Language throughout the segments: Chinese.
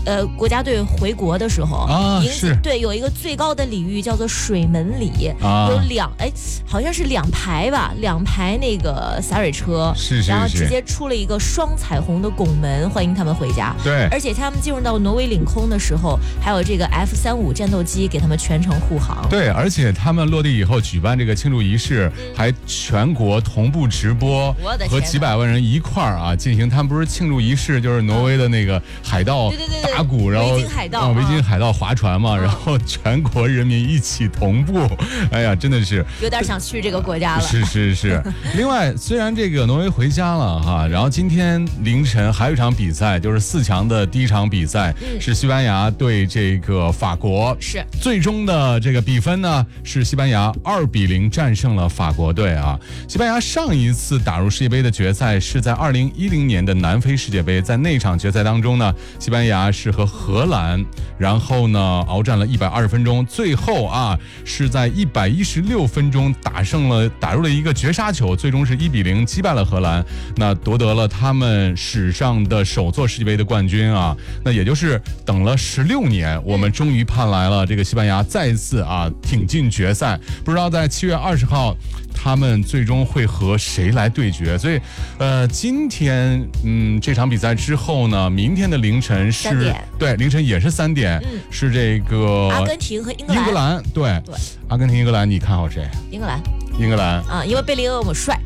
国家队回国的时候啊，是对，有一个最高的礼遇叫做水门礼，有好像是2排吧，2排那个洒水车， 是， 然后直接出了一个双彩虹的拱门欢迎他们回家。 对， 而且他们进入到挪威领空的时候，还有这个 F-35战斗机给他们全程护航。 对，而且他们落地以后举办这个庆祝仪式，还全国同步直播，和几百万人一块儿啊进行。他们不是庆祝仪式，就是挪威的那个海盗打鼓，然后维京海盗划船嘛，然后全国人民一起同步。哎呀，真的是有点想去这个国家了。 是。另外，虽然这个挪威回家了哈，然后今天凌晨还有一场比赛，就是4强的第一场比赛，是西班牙对这个法国。 是最终的这个比分呢，是西班牙2-0战胜了法国队啊。西班牙上一次打入世界杯的决赛是在2010年的南非世界杯，在那场决赛当中呢，西班牙是和荷兰，然后呢鏖战了120分钟，最后啊是在116分钟打入了一个绝杀球，最终是1-0击败了荷兰，那夺得了他们史上的首座世界杯的冠军啊。那也就是等了16年，我们终于盼来了这个西班牙再一次挺进决赛。不知道在7月20号他们最终会和谁来对决。所以今天这场比赛之后呢，明天的凌晨是3点，对，凌晨也是3点，是这个阿根廷和英格兰。对，阿根廷英格兰，你看好谁？英格兰啊，因为贝林厄姆帅。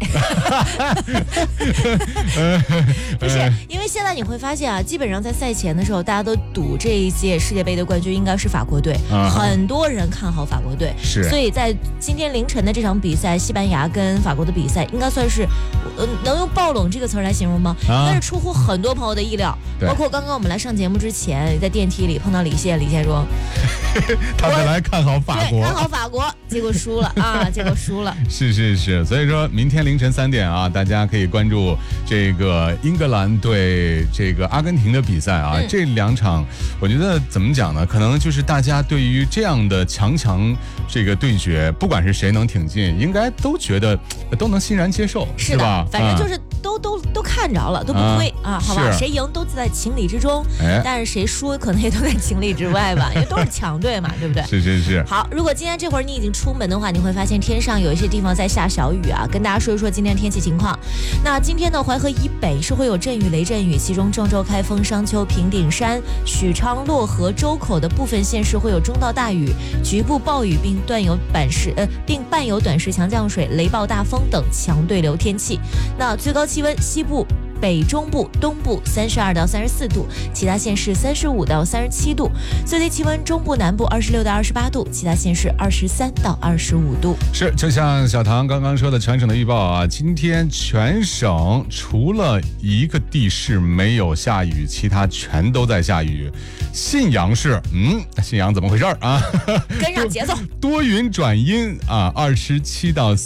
不是，因为现在你会发现啊，基本上在赛前的时候，大家都赌这一届世界杯的冠军应该是法国队，很多人看好法国队， 是。 所以在今天凌晨的这场比赛，西班牙跟法国的比赛，应该算是能用爆冷这个词来形容吗？应该是出乎很多朋友的意料，包括刚刚我们来上节目之前，在电梯里碰到李现说， 他本来看好法国， 看好法国，结果输了啊， 是，所以说明天凌晨3点啊，大家可以关注这个英格兰对这个阿根廷的比赛啊。这2场，我觉得怎么讲呢？可能就是大家对于这样的强这个对决，不管是谁能挺进，应该都觉得都能欣然接受， 是吧？ 反正就是都看着了，都不亏啊，好吧？谁赢都在情理之中，但是谁输可能也都在情理之外吧，因为都是强队嘛，对不对？ 是。 好，如果今天这会儿你已经出门的话，你会发现天上有一些地方在下小雨啊，跟大家说一说今天天气情况。那今天呢，淮河以北是会有阵雨、雷阵雨，其中郑州、开封、商丘、平顶山、许昌、漯河、周口的部分县市会有中到大雨，局部暴雨，并伴有短时强降水、雷暴大风等强对流天气。那最高气温，西部、北中部、东部32到34度，其他县市35到37度；最低气温中部南部26到28度，其他县市23到25度。 是，就像小唐刚刚说的，全省的预报啊，今天全省除了一个地市没有下雨，其他全都在下雨。信阳市，信阳怎么回事啊？ 跟上节奏， 多云转阴啊，27到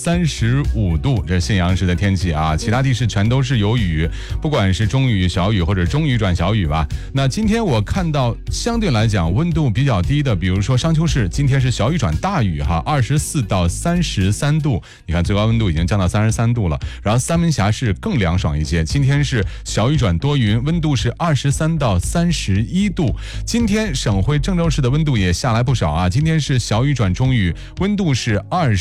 35度，这是信阳市的天气啊。其他地市全都是有雨，不管是中雨、小雨或者中雨转小雨吧。那今天我看到相对来讲温度比较低的，比如说商丘市，今天是小雨转大雨哈，24到33度，你看最高温度已经降到33度了。然后三门峡市更凉爽一些，今天是小雨转多云，温度是23到31度。今天省会郑州市的温度也下来不少啊，今天是小雨转中雨，温度是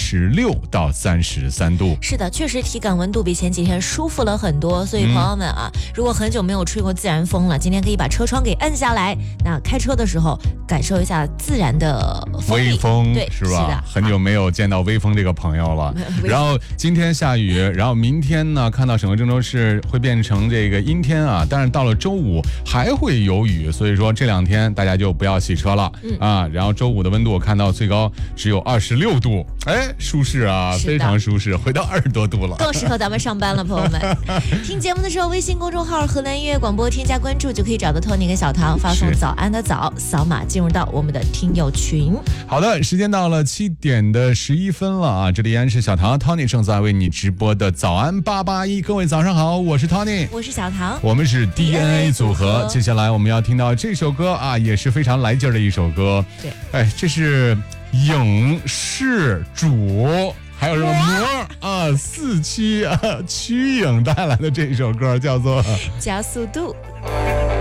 26到33度。 是的，确实体感温度比前几天舒服了很多，所以朋友们啊，如果很久没有吹过自然风了，今天可以把车窗给摁下来，那开车的时候感受一下自然的微风， 对， 是吧？很久没有见到微风这个朋友了。然后今天下雨，然后明天呢，看到省会郑州市会变成这个阴天啊，但是到了周五还会有雨，所以说这2天大家就不要洗车了啊。然后周五的温度我看到最高只有26度，舒适啊，非常舒适，回到20多度了， 更适合咱们上班了，朋友们。听节目的时候，微信公众号河南音乐广播添加关注，就可以找到 Tony 跟小唐，发送早安的早，扫码进入到我们的听友群。 好的，时间到了7点11分了啊！这里依然是小唐 Tony 正在为你直播的早安881，各位早上好，我是 Tony， 我是小唐， 我们是 DNA 组合。接下来我们要听到这首歌啊，也是非常来劲儿的一首歌。 对， 这是影视主。还有什么魔啊，4期啊，瞿颖带来的这首歌叫做《 加速度》。